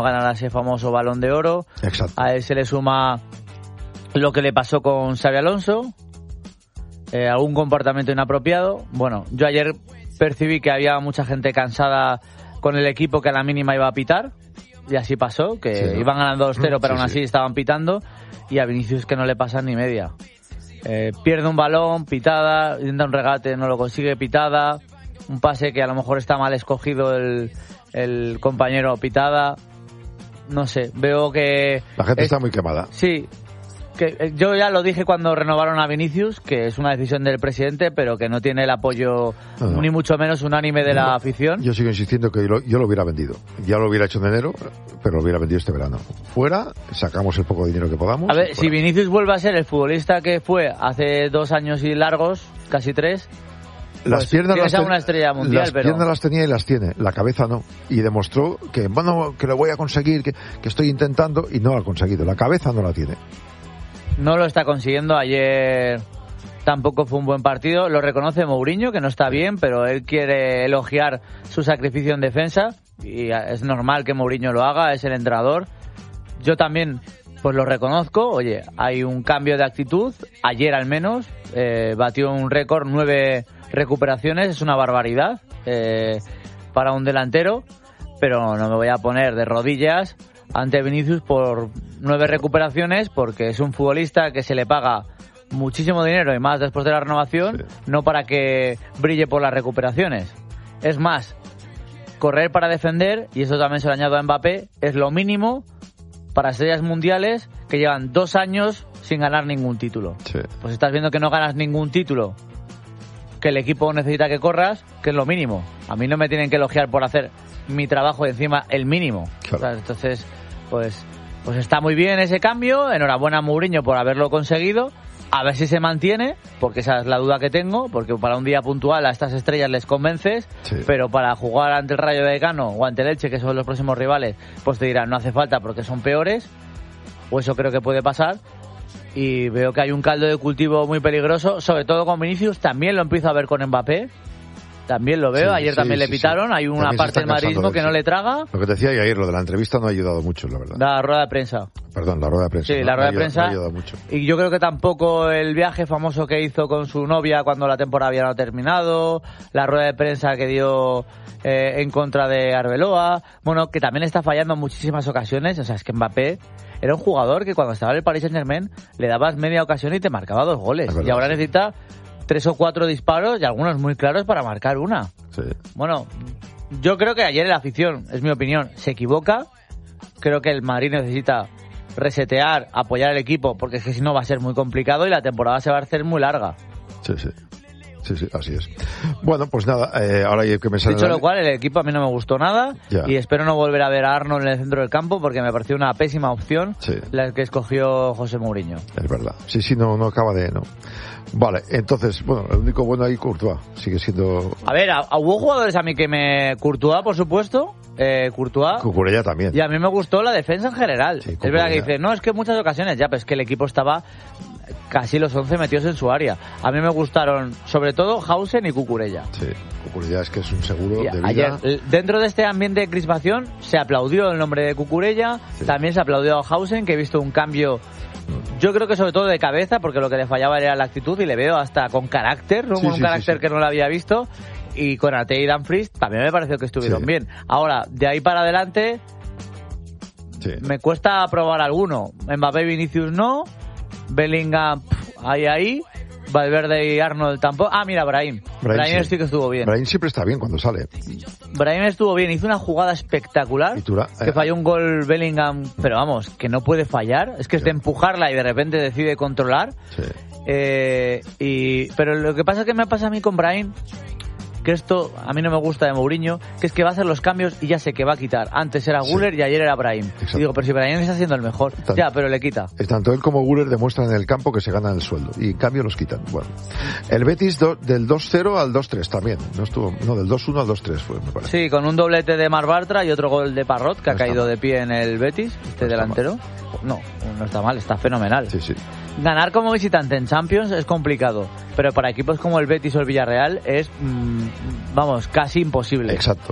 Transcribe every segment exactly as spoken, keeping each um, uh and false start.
ganar ese famoso Balón de Oro. Exacto. A él se le suma lo que le pasó con Xabi Alonso, eh, algún comportamiento inapropiado. Bueno, yo ayer percibí que había mucha gente cansada con el equipo, que a la mínima iba a pitar, y así pasó, que sí, ¿no? Iban ganando dos cero, pero sí, aún así sí. estaban pitando, y a Vinicius que no le pasa ni media. Eh, pierde un balón, pitada, intenta un regate, no lo consigue, pitada, un pase que a lo mejor está mal escogido el, el compañero, pitada. No sé, veo que... La gente es, está muy quemada. Sí, que yo ya lo dije cuando renovaron a Vinicius, que es una decisión del presidente, pero que no tiene el apoyo, no, no. ni mucho menos unánime de no, la afición. Yo sigo insistiendo que yo lo, yo lo hubiera vendido. Ya lo hubiera hecho en enero, pero lo hubiera vendido este verano. Fuera, sacamos el poco dinero que podamos. A ver, si Vinicius vuelve a ser el futbolista que fue hace dos años y largos, casi tres... Las pues, piernas, las, ten... una estrella mundial, las pero... piernas las tenía y las tiene, la cabeza no. Y demostró que, bueno, que lo voy a conseguir, que, que estoy intentando, y no lo ha conseguido. La cabeza no la tiene. No lo está consiguiendo. Ayer tampoco fue un buen partido. Lo reconoce Mourinho, que no está bien, pero él quiere elogiar su sacrificio en defensa. Y es normal que Mourinho lo haga, es el entrenador. Yo también pues lo reconozco. Oye, hay un cambio de actitud. Ayer al menos eh, batió un récord, nueve recuperaciones, es una barbaridad eh, para un delantero, pero no me voy a poner de rodillas ante Vinicius por nueve recuperaciones, porque es un futbolista que se le paga muchísimo dinero y más después de la renovación, sí. no para que brille por las recuperaciones. Es más, correr para defender, y eso también se lo añado a Mbappé, es lo mínimo para estrellas mundiales que llevan dos años sin ganar ningún título. Sí. Pues estás viendo que no ganas ningún título, que el equipo necesita que corras, que es lo mínimo. A mí no me tienen que elogiar por hacer mi trabajo, encima el mínimo. Claro. O sea, entonces, pues, pues está muy bien ese cambio. Enhorabuena a Mourinho por haberlo conseguido. A ver si se mantiene, porque esa es la duda que tengo, porque para un día puntual a estas estrellas les convences, sí. pero para jugar ante el Rayo Vallecano o ante el Elche, que son los próximos rivales, pues te dirán no hace falta porque son peores, o eso creo que puede pasar. Y veo que hay un caldo de cultivo muy peligroso, sobre todo con Vinicius. También lo empiezo a ver con Mbappé. También lo veo. Sí, Ayer sí, también sí, le pitaron. Sí. Hay una también parte del madridismo que no le traga. Lo que te decía ayer, lo de la entrevista no ha ayudado mucho, la verdad. La rueda de prensa. Perdón, la rueda de prensa. Sí, no, la rueda no de prensa. No ha ayudado mucho. Y yo creo que tampoco el viaje famoso que hizo con su novia cuando la temporada había no terminado. La rueda de prensa que dio eh, en contra de Arbeloa. Bueno, que también está fallando en muchísimas ocasiones. O sea, es que Mbappé era un jugador que cuando estaba en el Paris Saint-Germain le dabas media ocasión y te marcaba dos goles. Verdad, y ahora sí. necesita tres o cuatro disparos y algunos muy claros para marcar una. Sí. Bueno, yo creo que ayer la afición, es mi opinión, se equivoca. Creo que el Madrid necesita resetear, apoyar al equipo, porque es que si no va a ser muy complicado y la temporada se va a hacer muy larga. Sí, sí. Sí, sí, así es. Bueno, pues nada, eh, ahora hay que me sale... Dicho lo cual, el equipo a mí no me gustó nada ya. Y espero no volver a ver a Arnold en el centro del campo porque me pareció una pésima opción sí. la que escogió José Mourinho. Es verdad. Sí, sí, no, no acaba de... no. Vale, entonces, bueno, el único bueno ahí, Courtois, sigue siendo... A ver, a, a, hubo jugadores a mí que me... Courtois, por supuesto, eh, Courtois... Cucurella también. Y a mí me gustó la defensa en general. Sí, es verdad que dice, no, es que en muchas ocasiones ya, pero es que el equipo estaba casi los once metidos en su área. A mí me gustaron, sobre todo, Hausen y Cucurella. Sí, Cucurella es que es un seguro de vida. Ayer, dentro de este ambiente de crispación, se aplaudió el nombre de Cucurella, sí. También se aplaudió a Hausen, que he visto un cambio... Yo creo que sobre todo de cabeza, porque lo que le fallaba era la actitud, y le veo hasta con carácter, ¿no? Sí, con un sí, carácter sí, sí. que no lo había visto. Y con Ate y Dumfries también me pareció que estuvieron sí. bien. Ahora, de ahí para adelante, sí. me cuesta probar alguno. Mbappé y Vinicius no. Bellingham, pff, ahí, ahí. Valverde y Arnold tampoco. Ah, mira, Brahim. Brahim, Brahim sí. sí que estuvo bien. Brahim siempre está bien cuando sale. Brahim estuvo bien, hizo una jugada espectacular. Tura, eh, que falló un gol Bellingham, pero vamos, que no puede fallar. Es que es de empujarla y de repente decide controlar. Sí. Eh, y, pero lo que pasa que me pasa a mí con Brahim, que esto a mí no me gusta de Mourinho, que es que va a hacer los cambios y ya sé que va a quitar. Antes era Güler sí. y ayer era Brahim. Exacto. Y digo, pero si Brahim está siendo el mejor. Tanto, ya, pero le quita. Tanto él como Güler demuestran en el campo que se ganan el sueldo y en cambio los quitan. Bueno, el Betis do, del dos cero al dos tres también. No estuvo, no, del dos uno al dos tres fue, me parece. Sí, con un doblete de Marc Bartra y otro gol de Parrot, que no ha caído mal. De pie en el Betis, este no delantero. No, no está mal, está fenomenal. Sí, sí. Ganar como visitante en Champions es complicado, pero para equipos como el Betis o el Villarreal es, mmm, vamos, casi imposible. Exacto.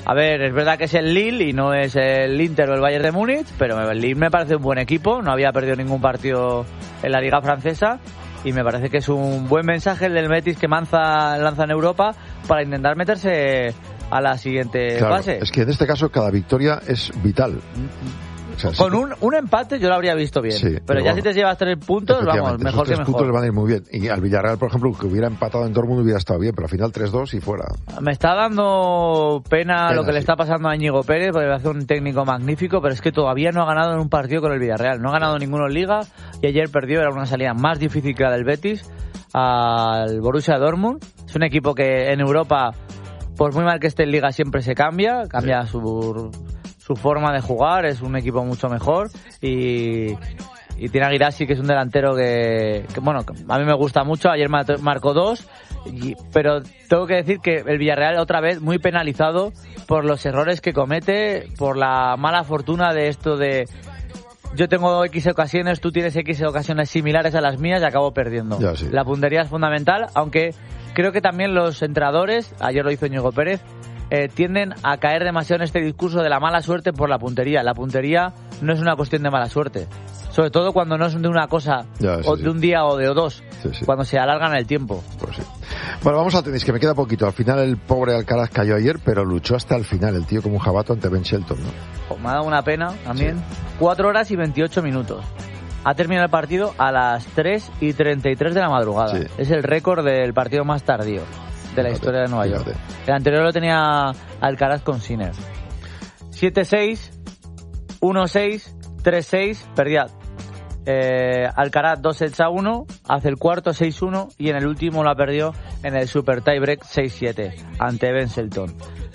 A ver, es verdad que es el Lille y no es el Inter o el Bayern de Múnich, pero el Lille me parece un buen equipo, no había perdido ningún partido en la Liga Francesa y me parece que es un buen mensaje el del Betis que Manza lanza en Europa para intentar meterse a la siguiente claro, fase. Es que en este caso cada victoria es vital. O sea, con sí, un, un empate yo lo habría visto bien, sí, pero, pero ya bueno, si te llevas tres puntos, vamos, mejor tres que puntos mejor. van a ir muy bien. Y al Villarreal, por ejemplo, que hubiera empatado en Dortmund hubiera estado bien, pero al final tres dos y fuera. Me está dando pena, pena lo que sí. le está pasando a Íñigo Pérez, porque hace un técnico magnífico, pero es que todavía no ha ganado en un partido con el Villarreal. No ha ganado ninguno en Liga y ayer perdió, era una salida más difícil que la del Betis, al Borussia Dortmund. Es un equipo que en Europa, por muy mal que esté en Liga, siempre se cambia, cambia sí. su... su forma de jugar, es un equipo mucho mejor y, y tiene a Guirassy, que es un delantero que, que bueno, a mí me gusta mucho, ayer marcó dos, y, pero tengo que decir que el Villarreal otra vez muy penalizado por los errores que comete, por la mala fortuna de esto de yo tengo X ocasiones, tú tienes X ocasiones similares a las mías y acabo perdiendo. Ya, sí. La puntería es fundamental, aunque creo que también los entrenadores, ayer lo hizo Íñigo Pérez, Eh, tienden a caer demasiado en este discurso de la mala suerte por la puntería. La puntería no es una cuestión de mala suerte, sobre todo cuando no es de una cosa ya, sí, o sí. de un día o de dos, sí, sí. cuando se alargan el tiempo. Pues sí. Bueno, vamos al tenis, que me queda poquito. Al final el pobre Alcaraz cayó ayer, pero luchó hasta el final, el tío como un jabato ante Ben Shelton, ¿no? Oh, me ha dado una pena también. Sí. Cuatro horas y veintiocho minutos. Ha terminado el partido a las tres y treinta y tres de la madrugada. Sí. Es el récord del partido más tardío de la Fíjate, historia de Nueva fíjate. York. El anterior lo tenía Alcaraz con Sinner. siete seis, uno seis, tres seis, perdía eh, Alcaraz dos sets a uno, hace el cuarto seis uno y en el último la perdió en el super tiebreak seis siete ante Ben Shelton.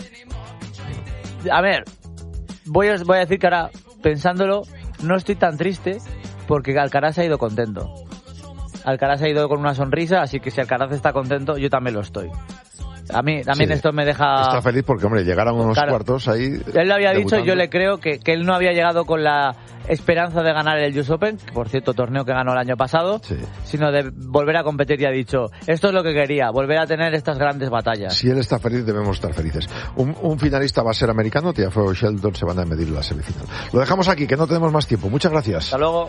A ver, voy a, voy a decir que ahora, pensándolo, no estoy tan triste porque Alcaraz ha ido contento. Alcaraz ha ido con una sonrisa, así que si Alcaraz está contento, yo también lo estoy. A mí también sí, esto me deja... Está feliz porque, hombre, llegaron unos claro, cuartos ahí... Él lo había debutando. dicho, yo le creo que, que él no había llegado con la esperanza de ganar el U S Open, que por cierto, torneo que ganó el año pasado, sí. sino de volver a competir, y ha dicho, esto es lo que quería, volver a tener estas grandes batallas. Si él está feliz, debemos estar felices. Un, un finalista va a ser americano, Tiafoe o Shelton se van a medir la semifinal. Lo dejamos aquí, que no tenemos más tiempo. Muchas gracias. Hasta luego.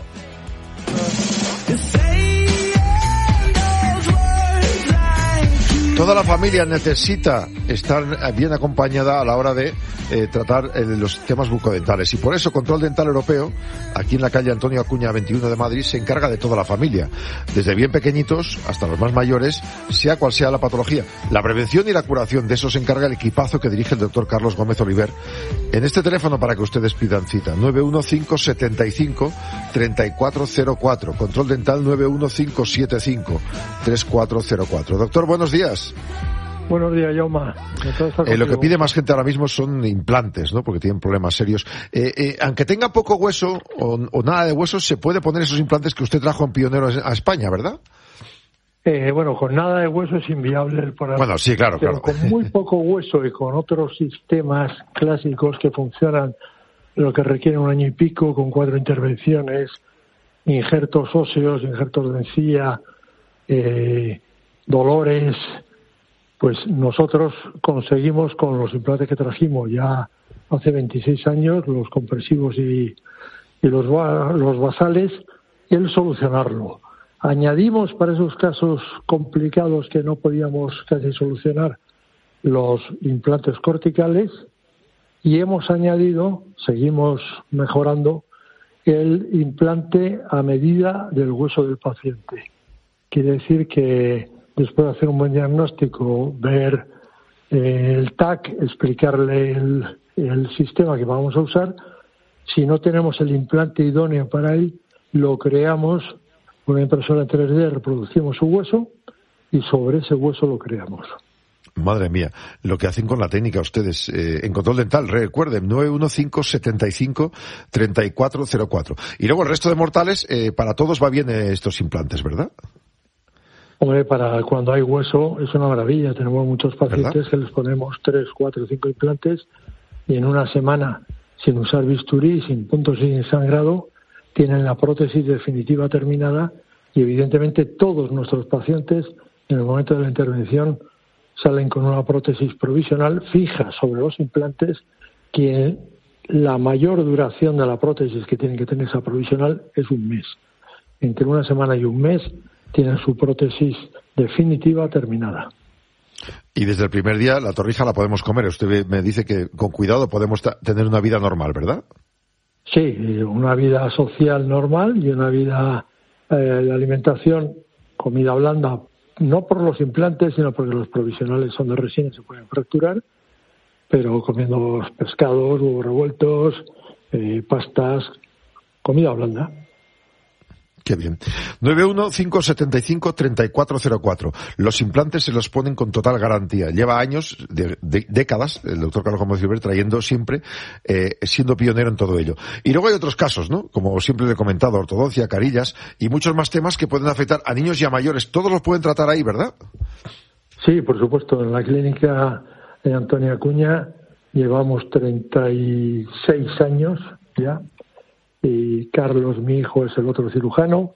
Toda la familia necesita estar bien acompañada a la hora de eh, tratar eh, los temas bucodentales, y por eso Control Dental Europeo, aquí en la calle Antonio Acuña veintiuno de Madrid, se encarga de toda la familia, desde bien pequeñitos hasta los más mayores, sea cual sea la patología. La prevención y la curación, de eso se encarga el equipazo que dirige el doctor Carlos Gómez Oliver. En este teléfono para que ustedes pidan cita, nueve uno cinco siete cinco tres cuatro cero cuatro, Control Dental nueve uno cinco siete cinco tres cuatro cero cuatro. Doctor, buenos días. Buenos días, Jaume. Eh, lo que pide más gente ahora mismo son implantes, ¿no? Porque tienen problemas serios. Eh, eh, aunque tenga poco hueso o, o nada de hueso, se puede poner esos implantes que usted trajo en pionero a España, ¿verdad? Eh, bueno, con nada de hueso es inviable el poner. Bueno, sí, claro, pero claro. Con muy poco hueso y con otros sistemas clásicos que funcionan, lo que requiere un año y pico, con cuatro intervenciones, injertos óseos, injertos de encía, eh, dolores, pues nosotros conseguimos con los implantes que trajimos ya hace veintiséis años, los compresivos y, y los, los basales, el solucionarlo. Añadimos para esos casos complicados que no podíamos casi solucionar los implantes corticales y hemos añadido, seguimos mejorando, el implante a medida del hueso del paciente. Quiere decir que después de hacer un buen diagnóstico, ver eh, el T A C, explicarle el, el sistema que vamos a usar, si no tenemos el implante idóneo para él, lo creamos con una impresora en tres D, reproducimos su hueso y sobre ese hueso lo creamos. Madre mía, lo que hacen con la técnica ustedes. Eh, en Control Dental, recuerden, nueve uno cinco siete cinco tres cuatro cero cuatro. Y luego el resto de mortales, eh, para todos va bien eh, estos implantes, ¿verdad? Hombre, para cuando hay hueso es una maravilla. Tenemos muchos pacientes, ¿verdad?, que les ponemos tres, cuatro, cinco implantes y en una semana, sin usar bisturí, sin puntos y sin sangrado, tienen la prótesis definitiva terminada y evidentemente todos nuestros pacientes en el momento de la intervención salen con una prótesis provisional fija sobre los implantes, que la mayor duración de la prótesis que tienen que tener esa provisional es un mes. Entre una semana y un mes tienen su prótesis definitiva terminada. Y desde el primer día la torrija la podemos comer. Usted me dice que con cuidado podemos ta- tener una vida normal, ¿verdad? Sí, una vida social normal y una vida eh, de alimentación, comida blanda, no por los implantes, sino porque los provisionales son de resina y se pueden fracturar, pero comiendo pescados, huevos revueltos, eh, pastas, comida blanda. Qué bien. nueve uno cinco siete cinco tres cuatro cero cuatro. Los implantes se los ponen con total garantía. Lleva años, de, de, décadas, el doctor Carlos Gómez Oliver trayendo siempre, eh, siendo pionero en todo ello. Y luego hay otros casos, ¿no? Como siempre le he comentado, ortodoncia, carillas y muchos más temas que pueden afectar a niños y a mayores. Todos los pueden tratar ahí, ¿verdad? Sí, por supuesto. En la clínica de Antonio Acuña llevamos treinta y seis años ya. Y Carlos, mi hijo, es el otro cirujano,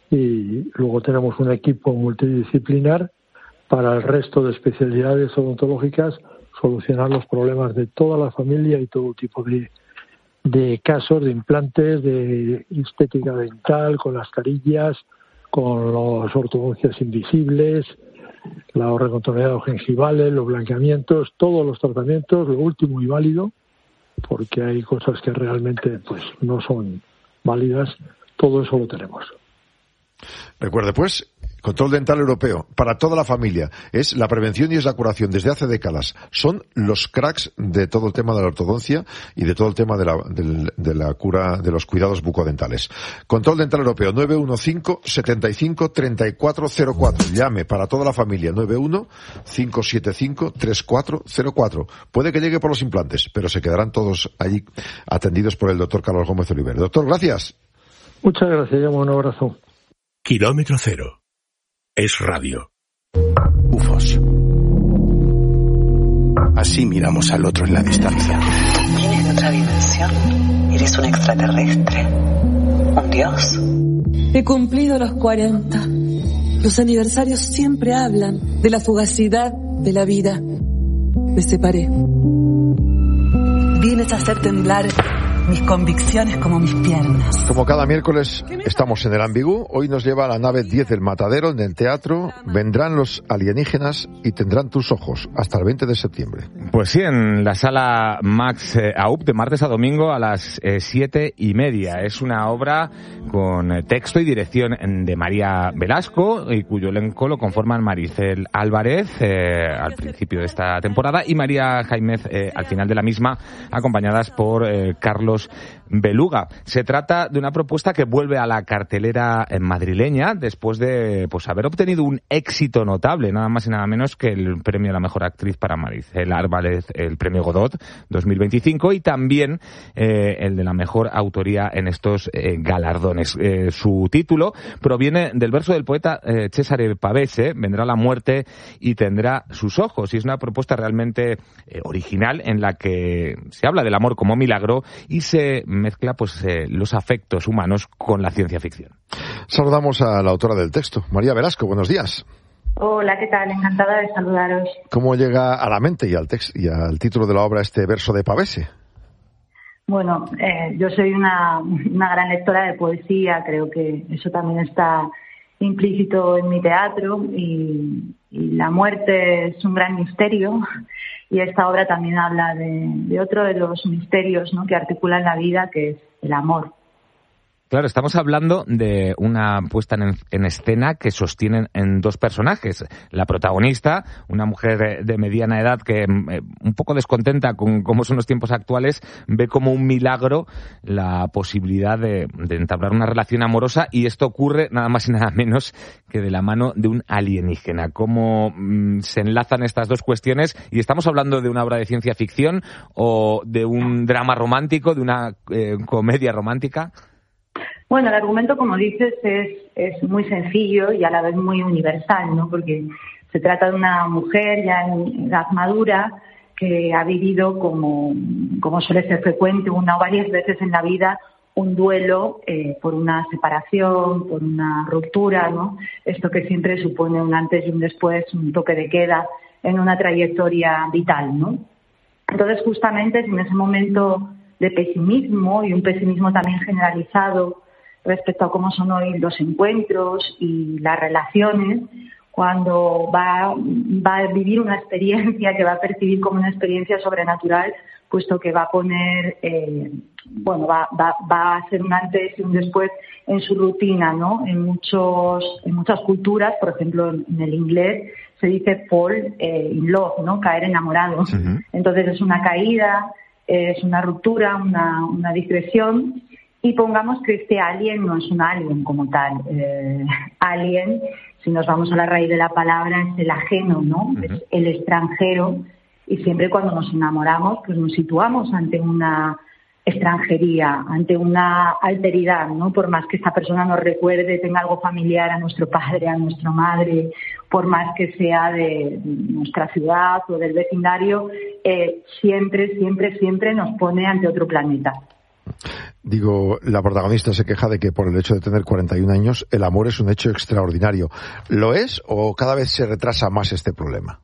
y luego tenemos un equipo multidisciplinar para el resto de especialidades odontológicas, solucionar los problemas de toda la familia y todo tipo de, de casos, de implantes, de estética dental, con las carillas, con las ortodoncias invisibles, la ortodoncia gengivales, los blanqueamientos, todos los tratamientos, lo último y válido, porque hay cosas que realmente pues no son válidas, todo eso lo tenemos. Recuerde, pues, control dental europeo para toda la familia. Es la prevención y es la curación desde hace décadas. Son los cracks de todo el tema de la ortodoncia y de todo el tema de la, de, de la cura de los cuidados bucodentales. Control dental europeo, nueve uno cinco siete cinco tres cuatro cero cuatro. Llame para toda la familia, nueve uno cinco siete cinco tres cuatro cero cuatro. Puede que llegue por los implantes, pero se quedarán todos allí atendidos por el doctor Carlos Gómez Oliver. Doctor, gracias. Muchas gracias, llamo un abrazo. Kilómetro cero. Es radio. Ufos. Así miramos al otro en la distancia. ¿Vienes de otra dimensión? ¿Eres un extraterrestre? ¿Un dios? He cumplido los cuarenta. Los aniversarios siempre hablan de la fugacidad de la vida. Me separé. Vienes a hacer temblar mis convicciones como mis piernas. Como cada miércoles estamos en el Ambigú, hoy nos lleva a la nave diez del Matadero, en el teatro. Vendrán los alienígenas y tendrán tus ojos hasta el veinte de septiembre. Pues sí, en la sala Max eh, Aup, de martes a domingo a las eh, siete y media. Es una obra con eh, texto y dirección de María Velasco, y cuyo elenco lo conforman Maricel Álvarez eh, al principio de esta temporada y María Jaimez eh, al final de la misma, acompañadas por eh, Carlos Beluga. Se trata de una propuesta que vuelve a la cartelera madrileña después de pues haber obtenido un éxito notable, nada más y nada menos que el premio a la mejor actriz para Maricel Álvarez, el premio Godot dos mil veinticinco, y también eh, el de la mejor autoría en estos eh, galardones. Eh, su título proviene del verso del poeta eh, Cesare Pavese: vendrá la muerte y tendrá sus ojos, y es una propuesta realmente eh, original en la que se habla del amor como milagro y se mezcla pues eh, los afectos humanos con la ciencia ficción. Saludamos a la autora del texto, María Velasco. Buenos días. Hola, ¿qué tal? Encantada de saludaros. ¿Cómo llega a la mente y al texto y al título de la obra este verso de Pavese? Bueno, eh, yo soy una, una gran lectora de poesía, creo que eso también está implícito en mi teatro, y, y la muerte es un gran misterio, y esta obra también habla de, de otro de los misterios, ¿no?, que articulan la vida, que es el amor. Claro, estamos hablando de una puesta en, en escena que sostienen en dos personajes. La protagonista, una mujer de mediana edad que, eh, un poco descontenta con cómo son los tiempos actuales, ve como un milagro la posibilidad de, de entablar una relación amorosa, y esto ocurre nada más y nada menos que de la mano de un alienígena. ¿Cómo mm, se enlazan estas dos cuestiones? Y estamos hablando de una obra de ciencia ficción o de un drama romántico, de una eh, comedia romántica. Bueno, el argumento, como dices, es, es muy sencillo y a la vez muy universal, ¿no? Porque se trata de una mujer ya en edad madura que ha vivido, como, como suele ser frecuente, una o varias veces en la vida, un duelo eh, por una separación, por una ruptura, ¿no? Esto que siempre supone un antes y un después, un toque de queda en una trayectoria vital, ¿no? Entonces, justamente en ese momento de pesimismo y un pesimismo también generalizado respecto a cómo son hoy los encuentros y las relaciones, cuando va, va a vivir una experiencia que va a percibir como una experiencia sobrenatural, puesto que va a poner, eh, bueno, va, va, va a ser un antes y un después en su rutina, ¿no? En muchos, en muchas culturas, por ejemplo, en, en el inglés se dice fall eh, in love, ¿no? Caer enamorados. Uh-huh. Entonces es una caída, es una ruptura, una, una digresión. Y pongamos que este alien no es un alien como tal. Eh, alien, si nos vamos a la raíz de la palabra, es el ajeno, ¿no? Uh-huh. Es el extranjero. Y siempre cuando nos enamoramos, pues nos situamos ante una extranjería, ante una alteridad, ¿no? Por más que esta persona nos recuerde, tenga algo familiar a nuestro padre, a nuestra madre, por más que sea de nuestra ciudad o del vecindario, eh, siempre, siempre, siempre nos pone ante otro planeta. Digo, la protagonista se queja de que por el hecho de tener cuarenta y un años, el amor es un hecho extraordinario. ¿Lo es o cada vez se retrasa más este problema?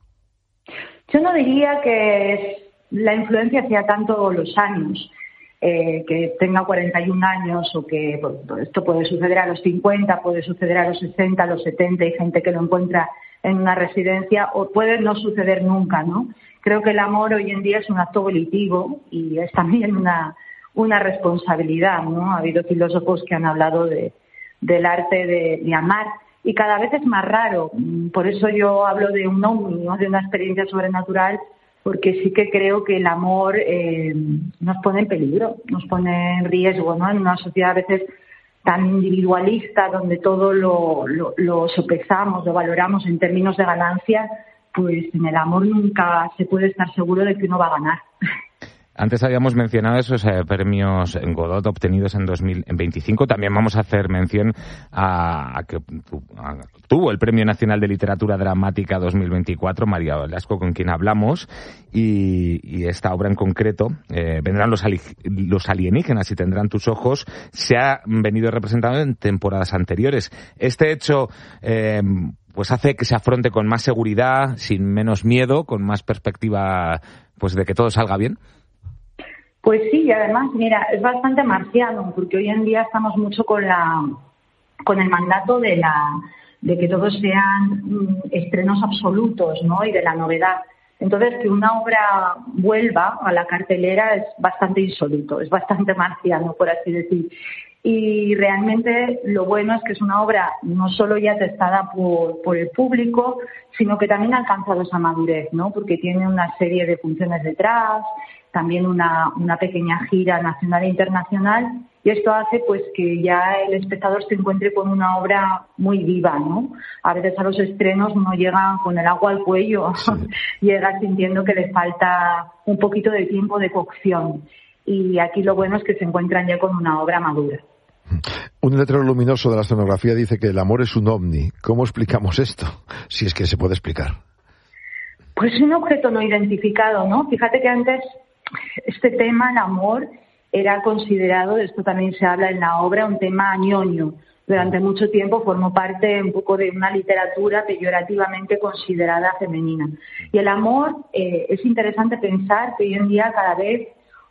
Yo no diría que la influencia sea tanto los años, eh, que tenga cuarenta y un años o que pues, esto puede suceder a los cincuenta, puede suceder a los sesenta, a los setenta, hay gente que lo encuentra en una residencia, o puede no suceder nunca, ¿no? Creo que el amor hoy en día es un acto volitivo y es también una, una responsabilidad, ¿no? Ha habido filósofos que han hablado de, del arte de, de amar. Y cada vez es más raro. Por eso yo hablo de un ovni, ¿no? De una experiencia sobrenatural, porque sí que creo que el amor eh, nos pone en peligro, nos pone en riesgo, ¿no? En una sociedad a veces tan individualista, donde todo lo, lo, lo sopesamos, lo valoramos en términos de ganancia, pues en el amor nunca se puede estar seguro de que uno va a ganar. Antes habíamos mencionado esos eh, premios Godot obtenidos en dos mil veinticinco. También vamos a hacer mención a, a que tu, a, tuvo el Premio Nacional de Literatura Dramática dos mil veinticuatro, María Velasco, con quien hablamos. Y, y esta obra en concreto, eh, Vendrán los, ali, los alienígenas y tendrán tus ojos, se ha venido representando en temporadas anteriores. Este hecho eh, pues hace que se afronte con más seguridad, sin menos miedo, con más perspectiva pues de que todo salga bien. Pues sí, y además, mira, es bastante marciano, porque hoy en día estamos mucho con la con el mandato de la de que todos sean mm, estrenos absolutos, ¿no? Y de la novedad. Entonces, que una obra vuelva a la cartelera es bastante insólito, es bastante marciano, por así decir. Y realmente lo bueno es que es una obra no solo ya testada por, por el público, sino que también ha alcanzado esa madurez, ¿no? Porque tiene una serie de funciones detrás, también una, una pequeña gira nacional e internacional, y esto hace pues que ya el espectador se encuentre con una obra muy viva, ¿no? A veces a los estrenos uno llega con el agua al cuello, sí. Llega sintiendo que le falta un poquito de tiempo de cocción, y aquí lo bueno es que se encuentran ya con una obra madura. Un letrero luminoso de la escenografía dice que el amor es un ovni. ¿Cómo explicamos esto? Si es que se puede explicar. Pues un objeto no identificado, ¿no? Fíjate que antes este tema, el amor, era considerado, de esto también se habla en la obra, un tema ñoño. Durante mucho tiempo formó parte un poco de una literatura peyorativamente considerada femenina. Y el amor, eh, es interesante pensar que hoy en día cada vez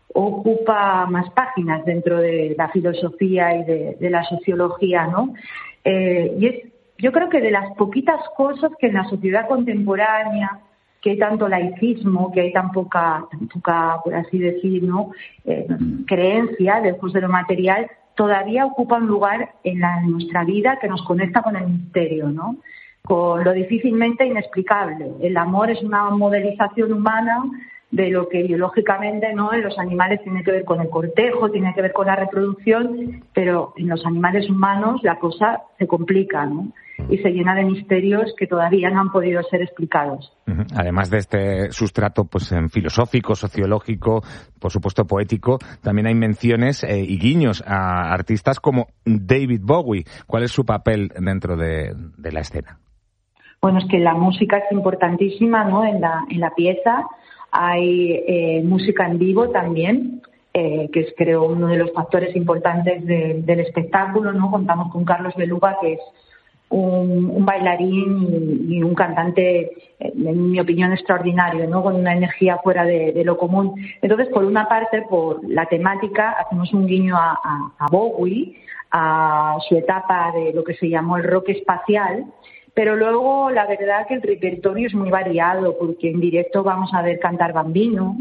ocupa más páginas dentro de la filosofía y de, de la sociología, ¿no? Eh, y es, yo creo que de las poquitas cosas que en la sociedad contemporánea, que hay tanto laicismo, que hay tan poca, tan poca, por así decir, ¿no? Eh, creencia lejos de lo material, todavía ocupa un lugar en, la, en nuestra vida que nos conecta con el misterio, ¿no? Con lo difícilmente inexplicable. El amor es una modelización humana de lo que biológicamente, ¿no? En los animales tiene que ver con el cortejo, tiene que ver con la reproducción, pero en los animales humanos la cosa se complica, ¿no? Y se llena de misterios que todavía no han podido ser explicados. Además de este sustrato pues en filosófico, sociológico, por supuesto poético, también hay menciones eh, y guiños a artistas como David Bowie. ¿Cuál es su papel dentro de, de la escena? Bueno, es que la música es importantísima, ¿no? En la, en la pieza. Hay eh, música en vivo también, eh, que es creo uno de los factores importantes de, del espectáculo, ¿no? Contamos con Carlos Beluga, que es un, un bailarín y, y un cantante, en mi opinión, extraordinario, ¿no? Con una energía fuera de, de lo común. Entonces, por una parte, por la temática, hacemos un guiño a, a, a Bowie, a su etapa de lo que se llamó el rock espacial, pero luego la verdad que el repertorio es muy variado, porque en directo vamos a ver cantar Bambino,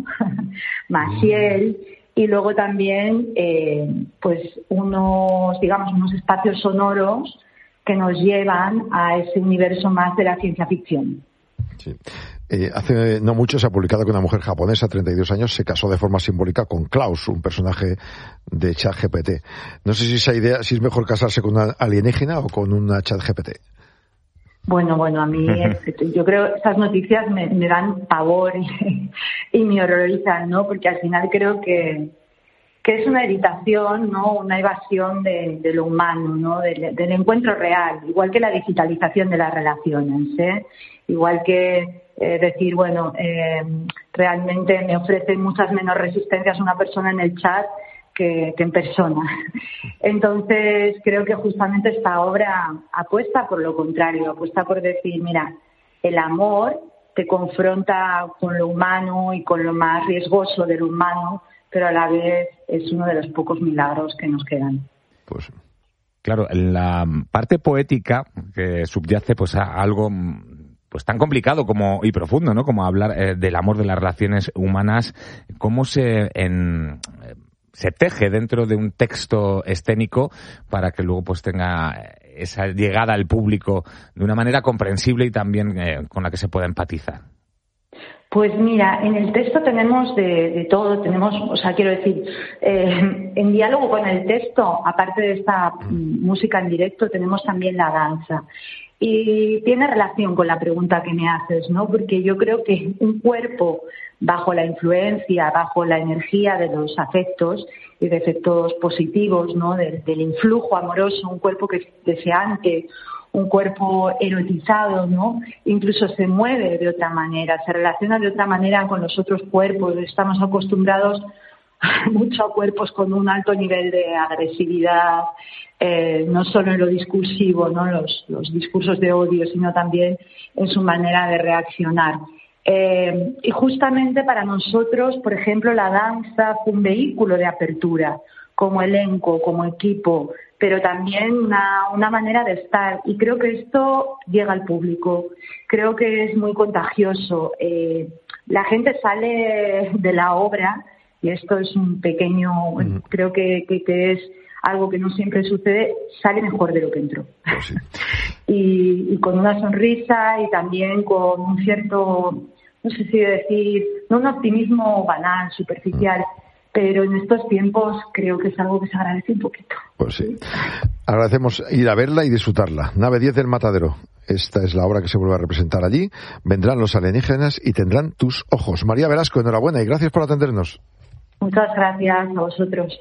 Maciel, y luego también eh, pues unos, digamos, unos espacios sonoros que nos llevan a ese universo más de la ciencia ficción. Sí. Eh, hace no mucho se ha publicado que una mujer japonesa, treinta y dos años, se casó de forma simbólica con Klaus, un personaje de ChatGPT. No sé si esa idea, si es mejor casarse con una alienígena o con una ChatGPT. Bueno, bueno, a mí yo creo estas noticias me, me dan pavor y, y me horrorizan, ¿no? Porque al final creo que que es una evitación, ¿no? Una evasión de, de lo humano, ¿no? Del, del encuentro real, igual que la digitalización de las relaciones, ¿eh? Igual que eh, decir, bueno, eh, realmente me ofrecen muchas menos resistencias una persona en el chat que, que en persona. Entonces, creo que justamente esta obra apuesta por lo contrario, apuesta por decir, mira, el amor te confronta con lo humano y con lo más riesgoso de lo humano, pero a la vez es uno de los pocos milagros que nos quedan. Pues claro, en la parte poética que subyace pues a algo pues tan complicado como y profundo, ¿no? Como hablar eh, del amor de las relaciones humanas, cómo se en, eh, se teje dentro de un texto escénico para que luego pues tenga esa llegada al público de una manera comprensible y también eh, con la que se pueda empatizar. Pues mira, en el texto tenemos de, de todo, tenemos, o sea, quiero decir, eh, en diálogo con el texto, aparte de esta música en directo, tenemos también la danza. Y tiene relación con la pregunta que me haces, ¿no? Porque yo creo que un cuerpo bajo la influencia, bajo la energía de los afectos y de efectos positivos, ¿no? Del, del influjo amoroso, un cuerpo que es deseante, un cuerpo erotizado, ¿no? Incluso se mueve de otra manera, se relaciona de otra manera con los otros cuerpos. Estamos acostumbrados mucho a cuerpos con un alto nivel de agresividad, eh, no solo en lo discursivo, ¿no? Los, los discursos de odio, sino también en su manera de reaccionar. Eh, y justamente para nosotros, por ejemplo, la danza fue un vehículo de apertura, como elenco, como equipo, pero también una, una manera de estar. Y creo que esto llega al público. Creo que es muy contagioso. Eh, la gente sale de la obra, y esto es un pequeño, mm. creo que, que, que es algo que no siempre sucede, sale mejor de lo que entró. Pues sí. y, y con una sonrisa y también con un cierto, no sé si decir, no un optimismo banal, superficial, mm. pero en estos tiempos creo que es algo que se agradece un poquito. Pues sí. Agradecemos ir a verla y disfrutarla. Nave diez del Matadero. Esta es la obra que se vuelve a representar allí. Vendrán los alienígenas y tendrán tus ojos. María Velasco, enhorabuena y gracias por atendernos. Muchas gracias a vosotros.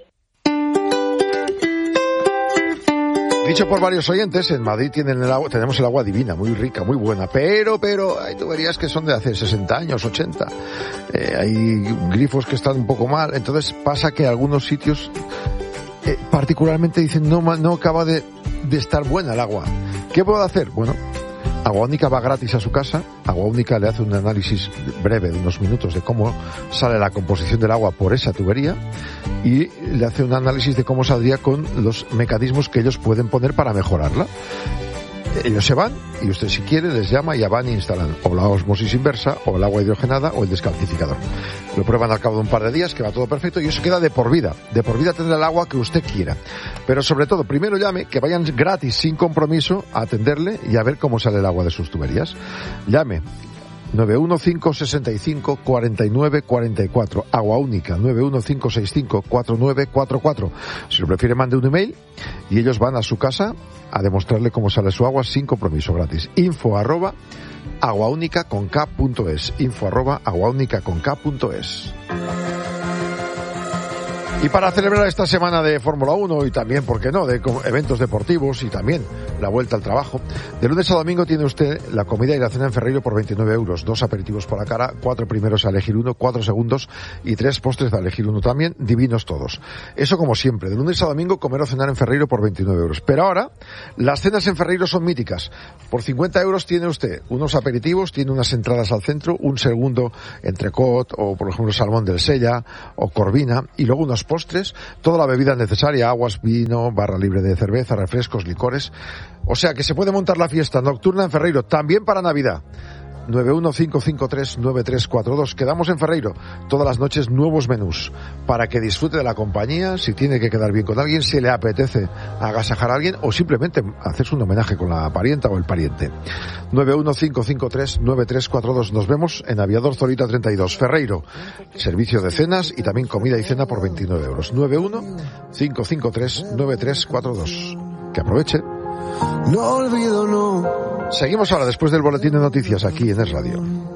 Dicho por varios oyentes, en Madrid tienen el agua, tenemos el agua divina, muy rica, muy buena, pero, pero, hay tuberías que son de hace sesenta años, ochenta. Eh, hay grifos que están un poco mal, entonces pasa que algunos sitios, eh, particularmente dicen, no, no acaba de, de estar buena el agua. ¿Qué puedo hacer? Bueno, Agua Única va gratis a su casa. Agua Única le hace un análisis breve de unos minutos de cómo sale la composición del agua por esa tubería y le hace un análisis de cómo saldría con los mecanismos que ellos pueden poner para mejorarla. Ellos se van y usted, si quiere, les llama y ya van e instalan o la osmosis inversa o el agua hidrogenada o el descalcificador. Lo prueban al cabo de un par de días, que va todo perfecto, y eso queda de por vida. De por vida tendrá el agua que usted quiera. Pero sobre todo, primero llame, que vayan gratis, sin compromiso, a atenderle y a ver cómo sale el agua de sus tuberías. Llame. nueve uno cinco seis cinco cuatro nueve cuatro cuatro. Agua Única, nueve uno cinco seis cinco cuatro nueve cuatro cuatro. Si lo prefiere, mande un email y ellos van a su casa a demostrarle cómo sale su agua sin compromiso, gratis. Info arroba aguaúnica con k punto es. Info arroba aguaúnica con k punto es. Y para celebrar esta semana de Fórmula uno y también, ¿por qué no?, de eventos deportivos y también la vuelta al trabajo, de lunes a domingo tiene usted la comida y la cena en Ferreiro por veintinueve euros, dos aperitivos por la cara, cuatro primeros a elegir uno, cuatro segundos y tres postres a elegir uno también, divinos todos. Eso como siempre, de lunes a domingo comer o cenar en Ferreiro por veintinueve euros. Pero ahora, las cenas en Ferreiro son míticas. Por cincuenta euros tiene usted unos aperitivos, tiene unas entradas al centro, un segundo entrecot o, por ejemplo, salmón del Sella o corvina y luego unos postres, toda la bebida necesaria, aguas, vino, barra libre de cerveza, refrescos, licores. O sea que se puede montar la fiesta nocturna en Ferreiro, también para Navidad. nueve uno cinco cinco tres nueve tres cuatro dos. Quedamos en Ferreiro. Todas las noches nuevos menús para que disfrute de la compañía, si tiene que quedar bien con alguien, si le apetece agasajar a alguien o simplemente hacerse un homenaje con la parienta o el pariente. nueve uno cinco cinco tres nueve tres cuatro dos. Nos vemos en Aviador Zorita treinta y dos, Ferreiro. Servicio de cenas y también comida y cena por veintinueve euros. nueve uno cinco cinco tres nueve tres cuatro dos. Que aproveche. No olvido, no. Seguimos ahora después del boletín de noticias aquí en Es Radio.